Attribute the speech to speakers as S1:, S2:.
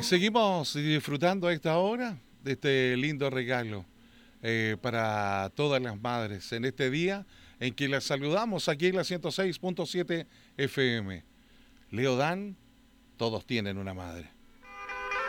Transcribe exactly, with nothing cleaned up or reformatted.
S1: Y seguimos disfrutando a esta hora de este lindo regalo eh, para todas las madres en este día en que las saludamos aquí en la ciento seis punto siete F M. Leo Dan, todos tienen una madre.